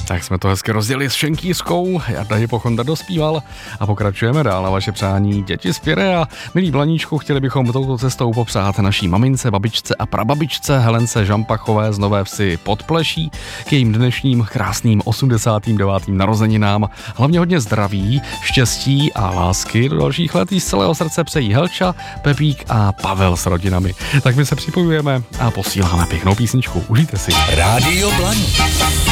Tak jsme to hezky rozdělili s šenkýřkou, Jarda Hypochondra dospíval a pokračujeme dál na vaše přání děti z Pirea. Milí Blaníčku, chtěli bychom touto cestou popřát naší mamince, babičce a prababičce Helence Žampachové z Nové Vsi pod Pleší k jejím dnešním krásným 89. narozeninám. Hlavně hodně zdraví, štěstí a lásky do dalších let jí z celého srdce přejí Helča, Pepík a Pavel s rodinami. Tak my se připojujeme a posíláme pěknou písničku. Užijte si. Rádio Blaník.